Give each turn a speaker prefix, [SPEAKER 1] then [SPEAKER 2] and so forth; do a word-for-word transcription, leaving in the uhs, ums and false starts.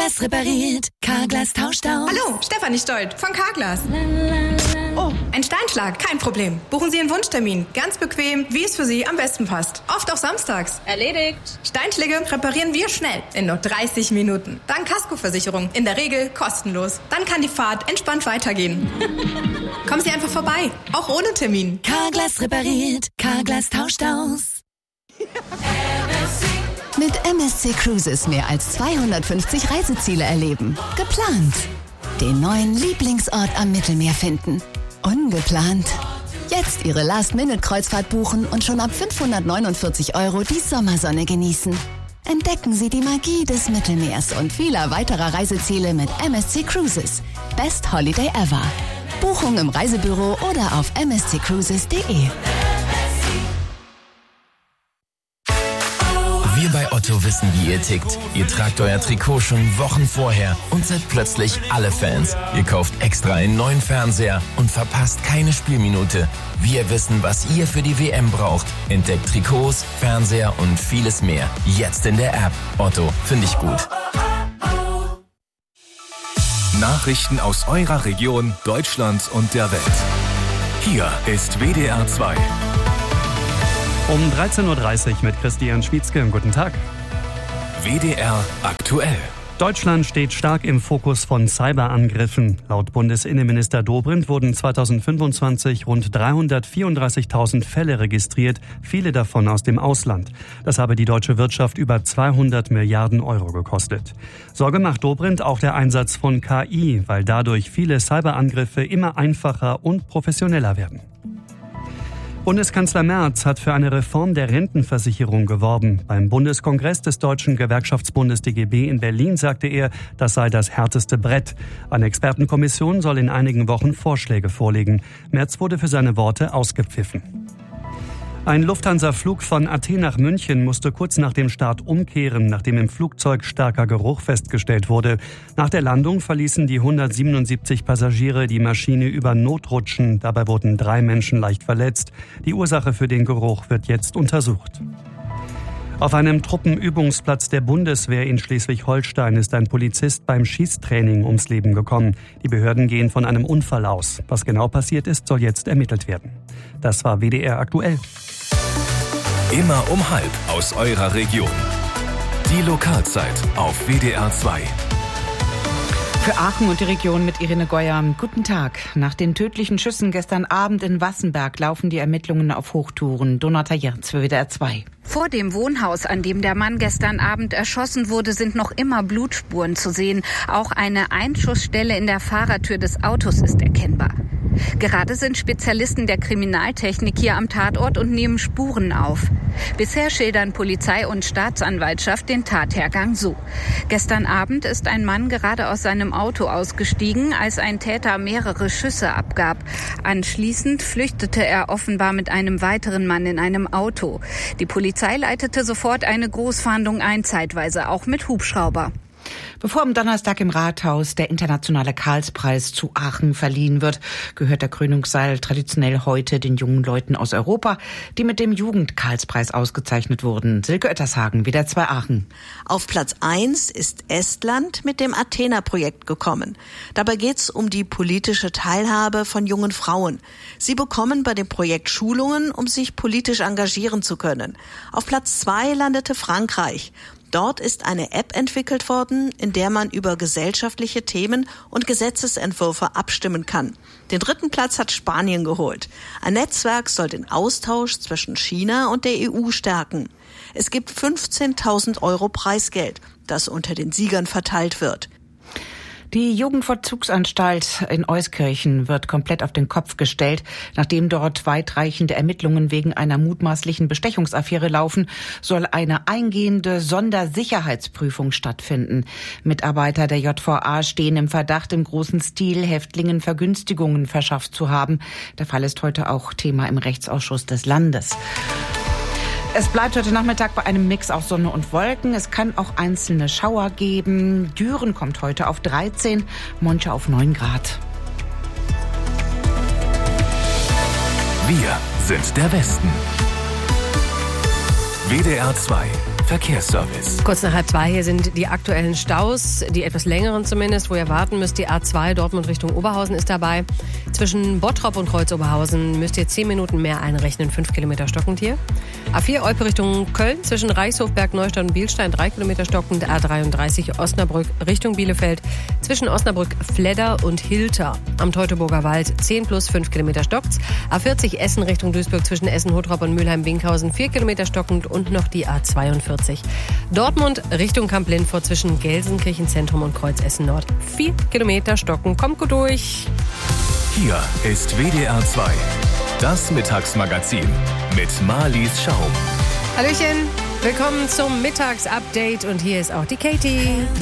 [SPEAKER 1] Carglass repariert, Carglass tauscht aus.
[SPEAKER 2] Hallo, Stefanie Stolt von Carglass. Oh, ein Steinschlag, kein Problem. Buchen Sie einen Wunschtermin. Ganz bequem, wie es für Sie am besten passt. Oft auch samstags.
[SPEAKER 3] Erledigt.
[SPEAKER 2] Steinschläge reparieren wir schnell, in nur dreißig Minuten. Dank Kaskoversicherung, in der Regel kostenlos. Dann kann die Fahrt entspannt weitergehen. Kommen Sie einfach vorbei, auch ohne Termin.
[SPEAKER 1] Carglass repariert, Carglass tauscht aus.
[SPEAKER 4] Mit M S C Cruises mehr als zweihundertfünfzig Reiseziele erleben. Geplant. Den neuen Lieblingsort am Mittelmeer finden. Ungeplant. Jetzt Ihre Last-Minute-Kreuzfahrt buchen und schon ab fünfhundertneunundvierzig Euro die Sommersonne genießen. Entdecken Sie die Magie des Mittelmeers und vieler weiterer Reiseziele mit M S C Cruises. Best Holiday ever. Buchung im Reisebüro oder auf m s c cruises punkt d e.
[SPEAKER 5] Wir bei Otto wissen, wie ihr tickt. Ihr tragt euer Trikot schon Wochen vorher und seid plötzlich alle Fans. Ihr kauft extra einen neuen Fernseher und verpasst keine Spielminute. Wir wissen, was ihr für die W M braucht. Entdeckt Trikots, Fernseher und vieles mehr. Jetzt in der App. Otto, finde ich gut.
[SPEAKER 6] Nachrichten aus eurer Region, Deutschland und der Welt. Hier ist W D R zwei.
[SPEAKER 7] Um dreizehn Uhr dreißig mit Christian Schwietzke. Guten Tag.
[SPEAKER 6] W D R aktuell.
[SPEAKER 7] Deutschland steht stark im Fokus von Cyberangriffen. Laut Bundesinnenminister Dobrindt wurden zweitausendfünfundzwanzig rund dreihundertvierunddreißigtausend Fälle registriert, viele davon aus dem Ausland. Das habe die deutsche Wirtschaft über zweihundert Milliarden Euro gekostet. Sorge macht Dobrindt auch der Einsatz von K I, weil dadurch viele Cyberangriffe immer einfacher und professioneller werden. Bundeskanzler Merz hat für eine Reform der Rentenversicherung geworben. Beim Bundeskongress des Deutschen Gewerkschaftsbundes D G B in Berlin sagte er, das sei das härteste Brett. Eine Expertenkommission soll in einigen Wochen Vorschläge vorlegen. Merz wurde für seine Worte ausgepfiffen. Ein Lufthansa-Flug von Athen nach München musste kurz nach dem Start umkehren, nachdem im Flugzeug starker Geruch festgestellt wurde. Nach der Landung verließen die hundertsiebenundsiebzig Passagiere die Maschine über Notrutschen. Dabei wurden drei Menschen leicht verletzt. Die Ursache für den Geruch wird jetzt untersucht. Auf einem Truppenübungsplatz der Bundeswehr in Schleswig-Holstein ist ein Polizist beim Schießtraining ums Leben gekommen. Die Behörden gehen von einem Unfall aus. Was genau passiert ist, soll jetzt ermittelt werden. Das war W D R aktuell.
[SPEAKER 6] Immer um halb aus eurer Region. Die Lokalzeit auf W D R zwei.
[SPEAKER 8] Für Aachen und die Region mit Irene Geuer. Guten Tag. Nach den tödlichen Schüssen gestern Abend in Wassenberg laufen die Ermittlungen auf Hochtouren. Donata Jerz für W D R zwei.
[SPEAKER 9] Vor dem Wohnhaus, an dem der Mann gestern Abend erschossen wurde, sind noch immer Blutspuren zu sehen. Auch eine Einschussstelle in der Fahrertür des Autos ist erkennbar. Gerade sind Spezialisten der Kriminaltechnik hier am Tatort und nehmen Spuren auf. Bisher schildern Polizei und Staatsanwaltschaft den Tathergang so. Gestern Abend ist ein Mann gerade aus seinem Auto ausgestiegen, als ein Täter mehrere Schüsse abgab. Anschließend flüchtete er offenbar mit einem weiteren Mann in einem Auto. Die Polizei leitete sofort eine Großfahndung ein, zeitweise auch mit Hubschrauber.
[SPEAKER 8] Bevor am Donnerstag im Rathaus der internationale Karlspreis zu Aachen verliehen wird, gehört der Krönungssaal traditionell heute den jungen Leuten aus Europa, die mit dem Jugend-Karlspreis ausgezeichnet wurden. Silke Oettershagen, W D R zwei Aachen.
[SPEAKER 10] Auf Platz eins ist Estland mit dem Athena-Projekt gekommen. Dabei geht es um die politische Teilhabe von jungen Frauen. Sie bekommen bei dem Projekt Schulungen, um sich politisch engagieren zu können. Auf Platz zwei landete Frankreich. Dort ist eine App entwickelt worden, in der man über gesellschaftliche Themen und Gesetzesentwürfe abstimmen kann. Den dritten Platz hat Spanien geholt. Ein Netzwerk soll den Austausch zwischen China und der E U stärken. Es gibt fünfzehntausend Euro Preisgeld, das unter den Siegern verteilt wird.
[SPEAKER 8] Die Jugendvollzugsanstalt in Euskirchen wird komplett auf den Kopf gestellt. Nachdem dort weitreichende Ermittlungen wegen einer mutmaßlichen Bestechungsaffäre laufen, soll eine eingehende Sondersicherheitsprüfung stattfinden. Mitarbeiter der J V A stehen im Verdacht, im großen Stil Häftlingen Vergünstigungen verschafft zu haben. Der Fall ist heute auch Thema im Rechtsausschuss des Landes. Es bleibt heute Nachmittag bei einem Mix aus Sonne und Wolken. Es kann auch einzelne Schauer geben. Düren kommt heute auf dreizehn, Monche auf neun Grad.
[SPEAKER 6] Wir sind der Westen. W D R zwei Verkehrsservice.
[SPEAKER 3] Kurz nach halb zwei, hier sind die aktuellen Staus, die etwas längeren zumindest, wo ihr warten müsst. Die A zwei Dortmund Richtung Oberhausen ist dabei. Zwischen Bottrop und Kreuz-Oberhausen müsst ihr zehn Minuten mehr einrechnen, fünf Kilometer stockend hier. A vier Olpe Richtung Köln, zwischen Reichshofberg, Neustadt und Bielstein, drei Kilometer stockend. A dreiunddreißig Osnabrück Richtung Bielefeld, zwischen Osnabrück, Fledder und Hilter am Teutoburger Wald, zehn plus fünf Kilometer stockt's. A vierzig Essen Richtung Duisburg, zwischen Essen, Hottrop und Mülheim-Binkhausen, vier Kilometer stockend. Und noch die A zweiundvierzig Dortmund Richtung Kamp-Lindfort, zwischen Gelsenkirchen Zentrum und Kreuz Essen Nord, vier Kilometer stockend. Kommt gut durch.
[SPEAKER 6] Hier ist W D R zwei, das Mittagsmagazin mit Marlies Schaum.
[SPEAKER 3] Hallöchen, willkommen zum Mittagsupdate und hier ist auch die Katie.